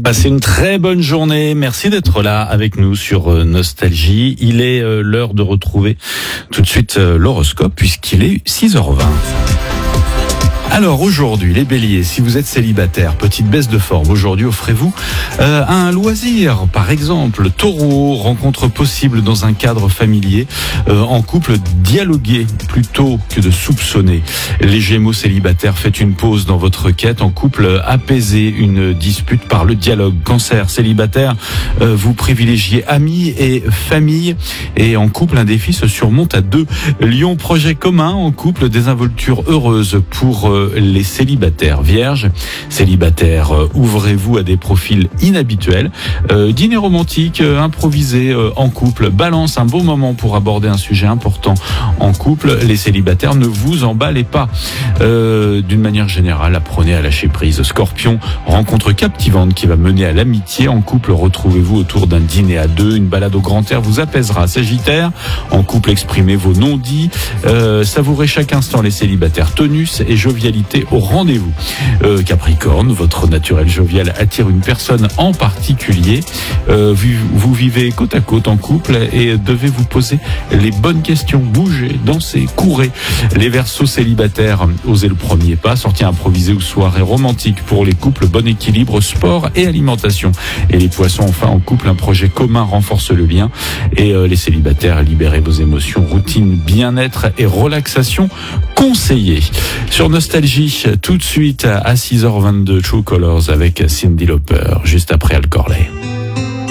Passez une très bonne journée. Merci d'être là avec nous sur Nostalgie. Il est l'heure de retrouver tout de suite l'horoscope puisqu'il est 6h20. Alors aujourd'hui, les béliers, si vous êtes célibataire, petite baisse de forme. Aujourd'hui, offrez-vous un loisir. Par exemple, taureau, rencontre possible dans un cadre familier. En couple, dialoguer plutôt que de soupçonner. Les gémeaux célibataires, faites une pause dans votre quête. En couple, apaisez une dispute par le dialogue. Cancer célibataire, vous privilégiez amis et famille. Et en couple, un défi se surmonte à deux. Lion, projet commun. En couple, désinvolture heureuse pour les célibataires. Vierge, célibataire, ouvrez-vous à des profils inhabituels. Dîner romantique, improvisé en couple. Balance, un bon moment pour aborder un sujet important en couple. Les célibataires, ne vous emballez pas. D'une manière générale, apprenez à lâcher prise. Scorpion, rencontre captivante qui va mener à l'amitié. En couple, retrouvez-vous autour d'un dîner à deux. Une balade au grand air vous apaisera. Sagittaire, en couple, exprimez vos non-dits. Savourez chaque instant les célibataires. Tonus et jovialité au rendez-vous. Capricorne, votre naturel jovial attire une personne en particulier. Vous vivez côte à côte en couple et devez vous poser les bonnes questions. Bougez, dansez, courez. Les Verseaux célibataires, osez le premier pas. Sortie improvisée ou soirée romantique pour les couples. Bon équilibre, sport et alimentation. Et les Poissons, enfin en couple, un projet commun renforce le lien. Et les célibataires, libérez vos émotions. Routine, bien-être et relaxation conseillée. Sur Nostalgie, tout de suite à 6h22, True Colors avec Cyndi Lauper, juste après Al Corley.